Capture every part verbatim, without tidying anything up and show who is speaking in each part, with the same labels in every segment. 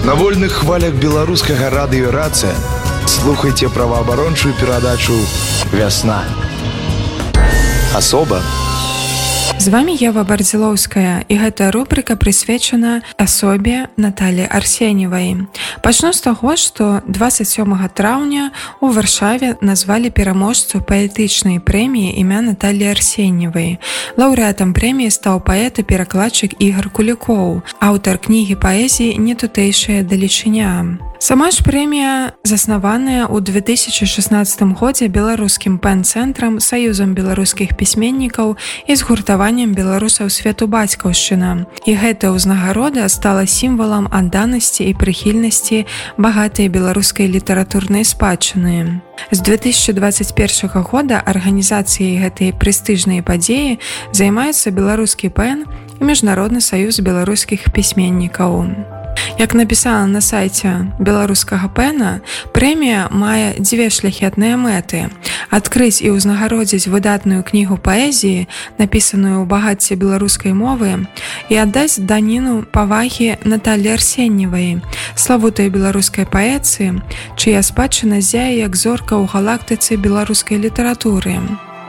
Speaker 1: На вольных хвалях беларускага радыё «Рацыя» слухайце праваабарончую перадачу «Вясна». Асоба.
Speaker 2: З вами Ева Бардзілоўская, і гэта рубрика прысвечана асобе Наталі Арсеньевай. Пачну з таго, што дваццаць сёмага траўня у Варшаве назвалі пераможцу паэтычнай прэміі імя Наталі Арсеньевай. Лаўрэатам прэміі стаў паэт і перакладчык Ігар Кулікоў, аўтар кнігі паэзіі «Нетутэйшая далечыня». Сама ж прэмія заснаваная ў две тысячы шаснаццатым годзе беларускім пэн-цэнтрам, саюзам беларускіх пісьменнікаў і згуртаваннем беларусаў свету бацькаўшчына. І гэтая ўзнагарода стала сімвалам адданасці і прыхільнасці багатай беларускай літаратурнай спадчыны. З две тысячи двадцать першага года арганізацыяй гэтай прэстыжнай падзеі займаецца беларускі пэн і міжнародны саюз беларускіх пісьменнікаў. Як напісала на сайце беларускага пэна, прэмія мае дзве шляхетныя мэты: адкрыць і ўзнагародзіць выдатную кнігу паэзіі, напісаную ў багацці беларускай мовы, і аддаць даніну павагі Наталі Арсеньевай, славутай беларускай паэтцы, чыя спадчына зяе як зорка ў галактыцы беларускай літаратуры.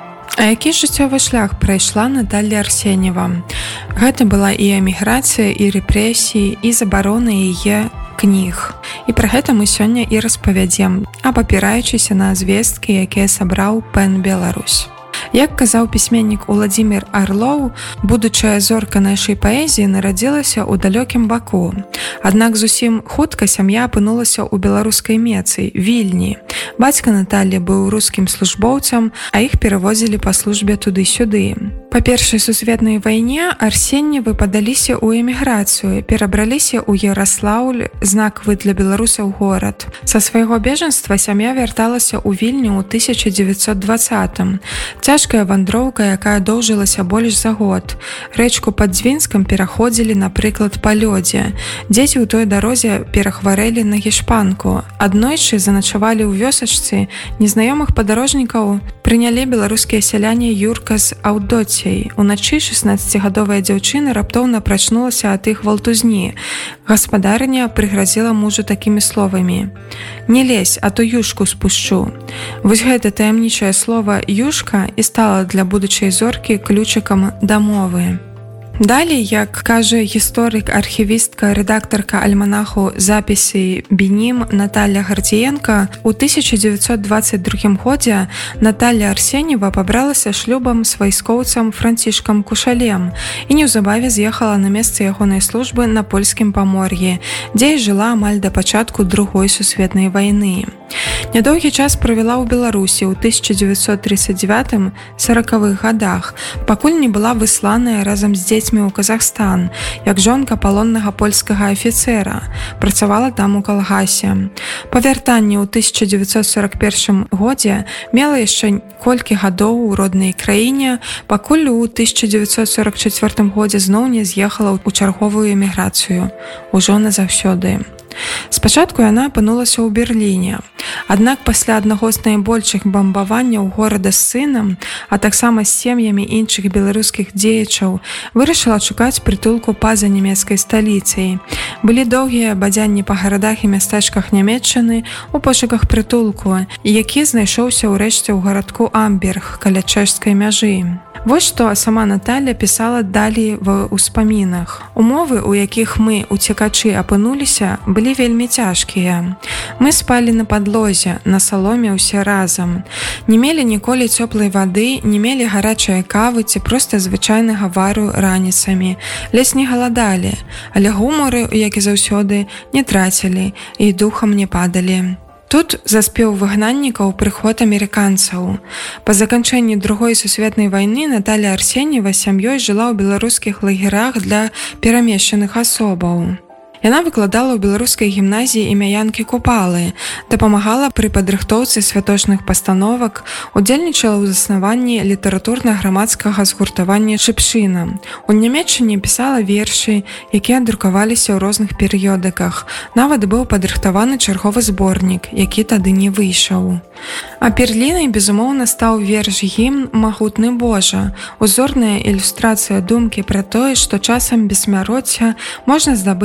Speaker 2: А які жыццёвы шлях прайшла Наталля Арсеньева? Гэта была і эміграцыя, і рэпрэсіі, і забарона яе кніг. І пра гэта мы сёння і распавядзем, абапіраючыся на звесткі, якія сабраў пэн Беларусь. Як казаў пісьменнік Уладзімір Арлоў, будучая зорка нашай паэзіі нарадзілася ў далёкім Баку. Аднак зусім хутка сям'я апынулася ў беларускай Мецы, Вільні. Бацька Наталі быў рускім службоўцам, а іх перавозілі па службе туды-сюды. Па першай сусветнай вайне Арсеньевы падаліся ў эміграцыю, перабраліся ў Яраслаўль, знакавы для беларусаў горад. Са свайго бежанства сям'я вярталася ў Вільню ў тысяча дзевяцьсот дваццатым. Цяжкая вандроўка, якая доўжылася больш за год. Рэчку пад Дзвінскам пераходзілі, напрыклад, па лёдзе. Дзеці ў той дарозе перахварэлі на гішпанку. Аднойчы заначавалі ў вёсачцы, незнаёмых падарожнікаў прынялі беларускія сяляне Юрка з Аўдоцей. Уначы шаснаццацігадовая дзяўчына раптоўна прачнулася ад іх валтузні. Гаспадарыня прыгразіла мужу такімі словамі: «Не лезь, а то юшку спушчу». Вось гэта таямнічае слова «юшка» і стала для будучай зоркі ключыкам да мовы. Далей, як кажа гісторык, архівістка, рэдактарка альманаху «Запісы Бенім» Наталля Гардзіенка, у тысяча дзевяцьсот дваццаць другім годзе Наталля Арсеньева пабралася шлюбам з вайскоўцам Францішкам Кушалем і неўзабаве з'ехала на месца ягонай службы на польскім памор'і, дзе і жыла амаль да пачатку Другой сусветнай вайны. Нядоўгі час правяла ў Беларусі ў тысяча дзевяцьсот тридцать девятым — сорокавых гадах, пакуль не была высланая разам з дзецьмі ў Казахстан, як жонка палоннага польскага афіцэра, працавала там у калгасе. Па вяртанні ў тысяча дзевяцьсот сорок першым годзе мела яшчэ колькі гадоў у роднай краіне, пакуль у тысяча дзевяцьсот сорок чацвёртым годзе зноў не з'ехала ў чарговую эміграцыю, ужо назаўсёды. Спачатку яна апынулася ў Берліне. Аднак пасля аднаго з найбольшых бамбаванняў горада з сынам, а таксама з сем'ямі іншых беларускіх дзеячаў, вырашыла шукаць прытулку па-за нямецкай сталіцай. Былі доўгія бадзянні па гарадах і мястэчках Нямецчыны ў пошуках прытулку, які знайшоўся ўрэшце ў гарадку Амберг каля чэшскай мяжы. Вось што сама Наталля пісала далей ва ўспамінах. Умовы, у якіх мы, уцекачы, апынуліся, былі вельмі цяжкія. Мы спалі на падлозе, на саломе ўсе разам. Не мелі ніколі цёплай вады, не мелі гарачай кавы ці проста звычайнага вару раніцамі. Ледзь не галадалі, але гуморы, як і заўсёды, не трацілі і духам не падалі. Тут заспеў выгнаннікаў прыход амерыканцаў. Па заканчэнні Другой сусветнай вайны Наталля Арсеньева сям'ёй жыла ў беларускіх лагерах для перамешчаных асобаў. Яна выкладала ў беларускай гімназіі імя Янкі Купалы, дапамагала пры падрыхтоўцы святочных пастановак, удзельнічала ў заснаванні літаратурна-грамадскага згуртавання «Шыпшына». У Нямецчыне пісала вершы, якія друкаваліся ў розных перыёдыках. Нават быў падрыхтаваны чарговы зборнік, які тады не выйшаў. А перлінай, безумоўна, стаў верш-гімн «Магутны Божа», узорная ілюстрацыя думкі пра тое, што часам бессмяротця можна здабыць і праз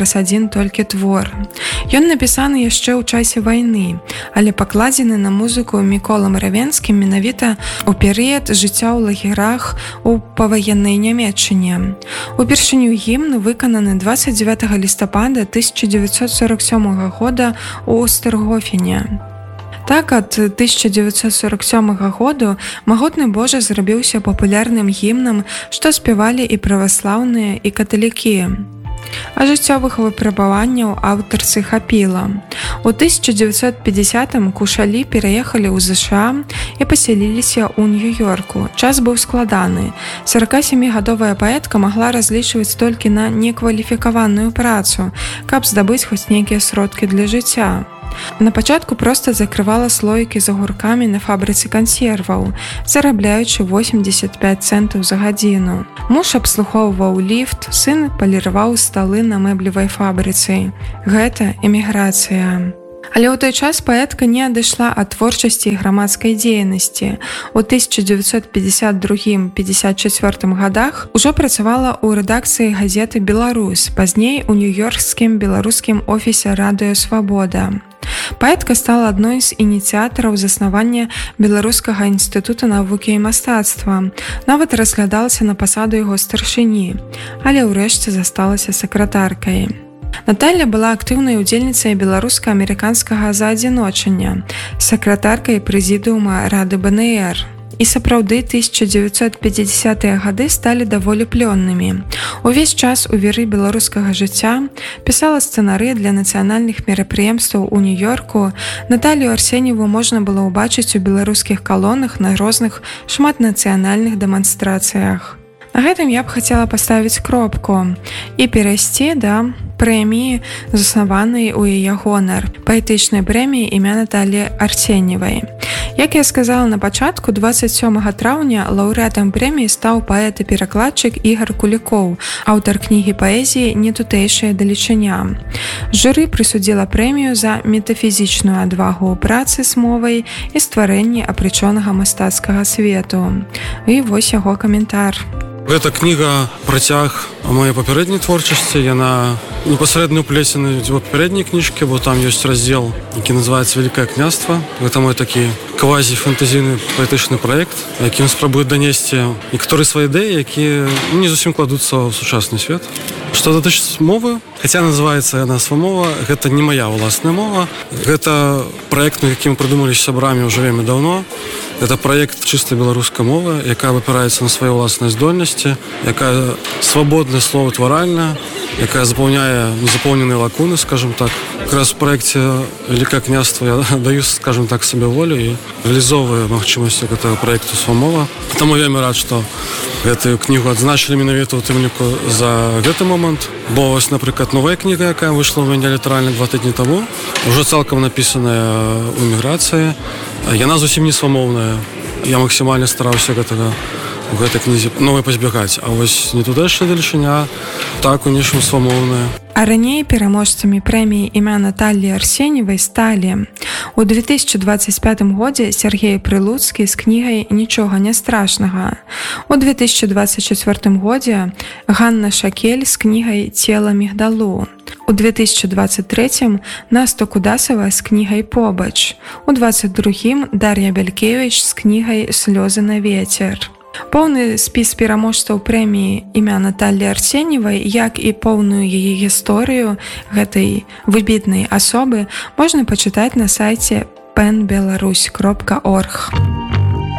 Speaker 2: праз адзін толькі твор. Ён напісаны яшчэ ў часе вайны, але пакладзены на музыку Міколам Равенскім менавіта ў перыяд жыцця ў лагерах у паваеннай Нямецчыне. Упершыню гімн выкананы дваццаць дзевятага лістапада тысяча дзевяцьсот сорок сёмага года ў Остергофене. Так, ад тысяча дзевяцьсот сорок сёмага году «Магутны Божа» зрабіўся папулярным гімнам, што спявалі і праваслаўныя, і каталікі. А жыццёвых выпрабаванняў аўтарцы хапіла. У тысяча дзевяцьсот пятидесятым Кушалі пераехалі ў ЗША і пасяліліся ў Нью-Йорку. Час быў складаны. сорокасемігадовая паэтка магла разлічваць толькі на некваліфікаваную працу, каб здабыць хоць нейкія сродкі для жыцця. На пачатку проста закрывала слоікі з агуркамі на фабрыцы кансерваў, зарабляючы восемьдесят пять центаў за гадзіну. Муж абслугоўваў ліфт, сын паліраваў сталы на мэблевай фабрыцы. Гэта эміграцыя. Але ў той час паэтка не адышла ад творчасці і грамадскай дзейнасці. У тысяча дзевяцьсот пятьдесят другім — пятьдесят чацвёртым годах ужо працавала ў рэдакцыі газеты «Беларусь», пазней у нью-йоркскім беларускім офісе «Радыё Свабода». Паэтка стала адной з ініцыятараў заснавання Беларускага інстытута навукі і мастацтва. Нават разглядалася на пасаду яго старшыні, але ўрэшце засталася сакратаркай. Наталля была актыўнай удзельніцай беларуска-амерыканскага заадзіночання, сакратаркай прэзідыума Рады бэ эн эр. І сапраўды тысяча дзевяцьсот пятидесятыя гады сталі даволі плённымі. Увесь час у віры беларускага жыцця пісала сцэнарыі для нацыянальных мерапрыемстваў у Нью-Йорку. Наталью Арсеньеву можна было ўбачыць у беларускіх калонах на розных шматнацыянальных дэманстрацыях. На гэтым я б хацела паставіць кропку і перайсці да прэміі, заснаванай у яе гонар, паэтычнай прэміі імя Наталлі Арсеньевай. Як я сказала на пачатку, дваццаць сёмага траўня лаўрэатам прэміі стаў паэт і перакладчык Ігар Кулікоў, аўтар кнігі паэзіі «Нетутэйшая далечыня». Журы прысудзіла прэмію за метафізічную адвагу ў працы з мовай і стварэнні апрычонага мастацкага свету. І вось яго каментар.
Speaker 3: Гэта кніга працяг моей папярэдняй творчасці. Яна непасрэдна ўплецены ў папярэдняй кніжкі, бо там ёсць раздзел, які называецца «Великае княства». Гэта мой такі квазі-фантазійны паэтычны праект, якім спрабуе данесці некаторыя свае ідэі, якія не зусім кладуцца ў сучасны свет. Што датычыць мовы, хаця называецца яна свамова, гэта не моя ўласная мова. Гэта праект, на якім прыдумалі сябрамі ўжо вельмі даўно. Это проект чисто беларускай мовы, якая вопираецца на свае ўласныя здольнасці, якая свабодная словатваральная, якая запаўняе незапоўненыя лакуны, скажем так. Как раз в проекте «Великое княство» я даю, скажем так, себе волю и реализовываю магчымасці гэтага проекту «Свамова». Таму я вельмі рад, што гэтую кнігу адзначылі менавіта ў тым ліку за гэты момант. Бо вось, напрыклад, новая кніга, якая выйшла ў мяне літаральна два тыдні таму, ўжо цалкам напісаная ў эміграцыі. Яна зусім не свамоўная. Я максімальна стараўся гэтага у гэтай кнізе новай пазбягаць. А вось нетутэйшая далечыня так у нечым свамоўная.
Speaker 2: А раней пераможцамі прэміі імя Наталлі Арсеньевай сталі у две тысячи двадцать пятым годзе Сергей Прылуцкі з кнігай «Нічога не страшнага». У две тысячи двадцать четвёртым годзе Ганна Шакель з кнігай «Цела мігдалу». У две тысячи двадцать третьем Наста Кудасава з кнігай «Побач». У двадцать другім Дар'я Бялькевіч з кнігай «Слёзы на ветер». Поўны спіс пераможцаў прэміі імя Наталлі Арсеньевай, як і поўную яе гісторыю гэтай выбітнай асобы можна пачытаць на сайце пен беларусь кропка орг.